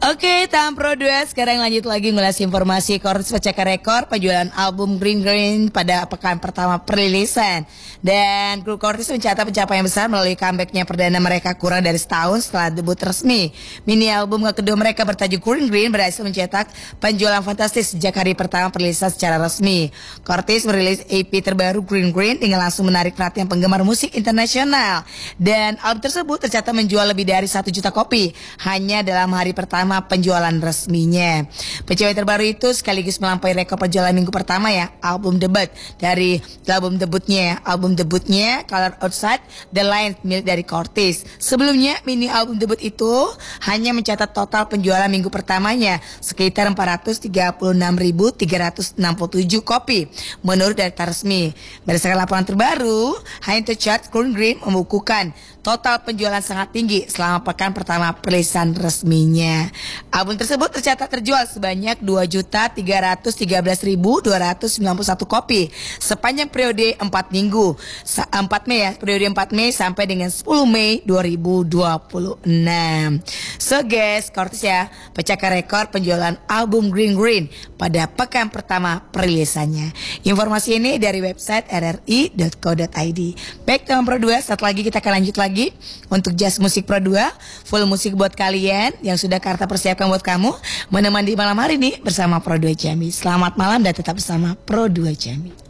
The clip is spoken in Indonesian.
Oke, Tahun Pro 2 sekarang lanjut lagi ngulas informasi Kortis pecahkan rekor penjualan album Green Green pada pekan pertama perilisan. Dan grup Kortis mencatat pencapaian besar melalui comebacknya perdana mereka kurang dari setahun setelah debut resmi. Mini album kedua mereka bertajuk Green Green berhasil mencetak penjualan fantastis sejak hari pertama perilisan secara resmi. Kortis merilis EP terbaru Green Green dengan langsung menarik perhatian penggemar musik internasional. Dan album tersebut tercatat menjual lebih dari 1 juta kopi hanya dalam hari pertama penjualan resminya. Pencapaian terbaru itu sekaligus melampaui rekor penjualan minggu pertama ya, album debut dari album debutnya Color Outside the Lines milik dari Kortis. Sebelumnya mini album debut itu hanya mencatat total penjualan minggu pertamanya sekitar 436.367 kopi menurut data resmi. Berdasarkan laporan terbaru, High Chart Green Green membukukan total penjualan sangat tinggi selama pekan pertama perilisan resminya. Album tersebut tercatat terjual sebanyak 2.313.291 kopi sepanjang periode 4 minggu. 4 Mei ya, periode 4 Mei sampai dengan 10 Mei 2026. So guys, Kortis ya pecahkan rekor penjualan album Green Green pada pekan pertama perilisannya. Informasi ini dari website rri.co.id. Baik teman Pro 2, saat lagi kita akan lanjut lagi untuk Just Musik Pro 2, full musik buat kalian yang sudah Karta persiapkan buat kamu menemani di malam hari ini bersama Pro 2 Jambi. Selamat malam dan tetap bersama Pro 2 Jambi.